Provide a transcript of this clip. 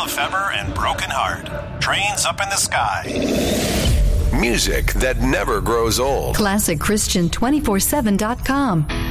Lefebvre and Broken Heart. Trains Up in the Sky. Music that never grows old. ClassicChristian247.com.